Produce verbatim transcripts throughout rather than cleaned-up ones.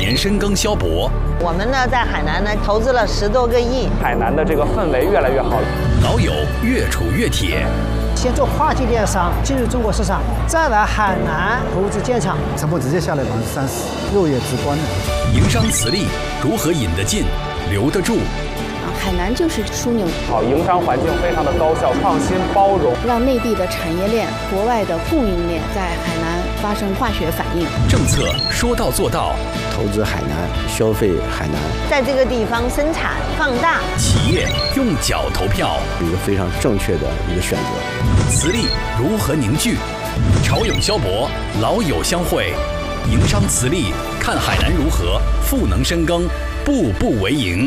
年深耕萧博。 我们呢，在海南呢投资了十多个亿。 海南的这个氛围越来越好， 老友越处越铁。 先做跨境电商进入中国市场，再来海南投资建厂， 成本直接下来百分之三十，肉眼直观的。 营商磁力如何引得进、留得住？ 海南就是枢纽， 好，营商环境非常的高效、创新、包容， 让内地的产业链、国外的供应链在海南发生化学反应。 政策说到做到， 投资海南，消费海南， 在这个地方生产放大。 企业用脚投票， 一个非常正确的一个选择。 磁力如何凝聚？潮涌萧博，老友相会，营商磁力，看海南如何赋能深耕，步步为营。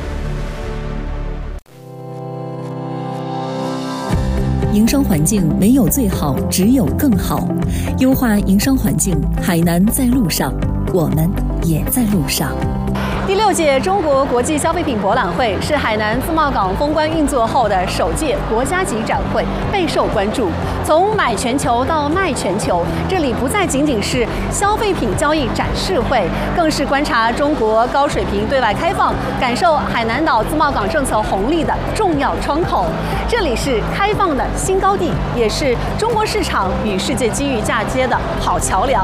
营商环境没有最好，只有更好。优化营商环境，海南在路上，我们也在路上。 第六届中国国际消费品博览会是海南自贸港封关运作后的首届国家级展会，备受关注。从买全球到卖全球，这里不再仅仅是消费品交易展示会，更是观察中国高水平对外开放、感受海南岛自贸港政策红利的重要窗口。这里是开放的新高地，也是中国市场与世界机遇嫁接的好桥梁。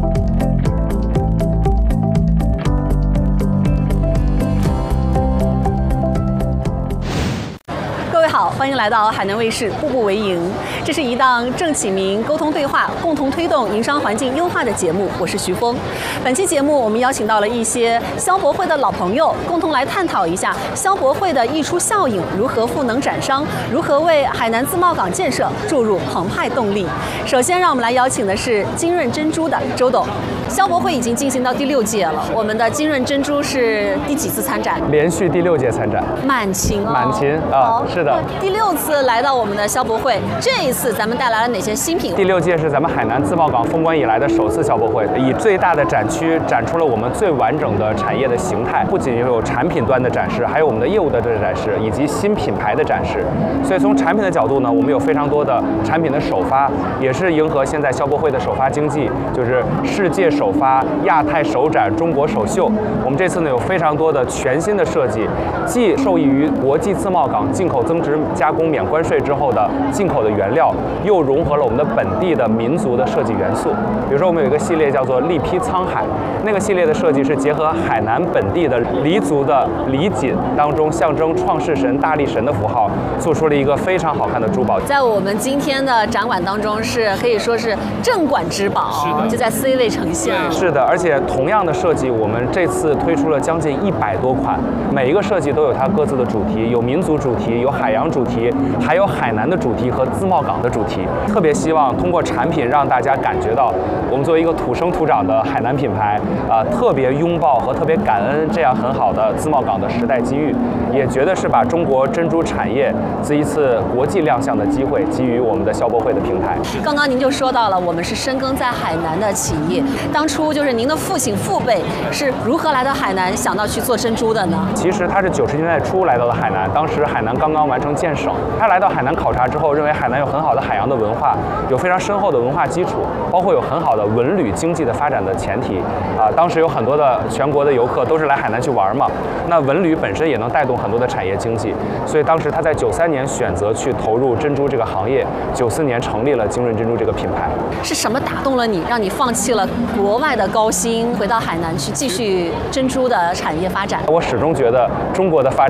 各位好，欢迎来到海南卫视《步步为营》，这是一档郑启明沟通对话，共同推动营商环境优化的节目。我是徐峰。本期节目我们邀请到了一些消博会的老朋友，共同来探讨一下消博会的溢出效应如何赋能展商，如何为海南自贸港建设注入澎湃动力。首先，让我们来邀请的是金润珍珠的周董。消博会已经进行到第六届了，我们的金润珍珠是第几次参展？ 连续第六届参展， 满勤哦， 满勤啊，是的。 第六次来到我们的消博会，这一次咱们带来了哪些新品？ 第六届是咱们海南自贸港封关以来的首次消博会，以最大的展区展出了我们最完整的产业的形态，不仅有产品端的展示，还有我们的业务的展示，以及新品牌的展示。所以从产品的角度呢，我们有非常多的产品的首发，也是迎合现在消博会的首发经济，就是世界首发、亚太首展、中国首秀。我们这次呢有非常多的全新的设计，既受益于国际自贸港进口增值加工免关税之后的进口的原料，又融合了我们的本地的民族的设计元素。比如说我们有一个系列叫做力劈沧海，那个系列的设计是结合海南本地的黎族的黎锦当中象征创世神大力神的符号，做出了一个非常好看的珠宝。 在我们今天的展馆当中是可以说是镇馆之宝， 是的， 就在 C 位呈现。 是的，而且同样的设计，我们这次推出了将近一百多款，每一个设计都有它各自的主题，有民族主题，有海洋主题，还有海南的主题和自贸港的主题。特别希望通过产品让大家感觉到，我们作为一个土生土长的海南品牌，啊、呃，特别拥抱和特别感恩这样很好的自贸港的时代机遇，也觉得是把中国珍珠产业这一次国际亮相的机会给予我们的消博会的平台。 刚刚您就说到了，我们是深耕在海南的企业，当初就是您的父亲父辈是如何来到海南，想到去做珍珠的呢？ 其实他是九十年代初来到了海南，当时海南刚刚完成建省。他来到海南考察之后，认为海南有很好的海洋的文化，有非常深厚的文化基础，包括有很好的文旅经济的发展的前提。啊、呃，当时有很多的全国的游客都是来海南去玩嘛，那文旅本身也能带动很多的产业经济，所以当时他在九三年选择去投入珍珠这个行业，九四年成立了金润珍珠这个品牌。 是什么打动了你，让你放弃了国外的高薪，回到海南去继续珍珠的产业发展？ 我始终觉得中国的发展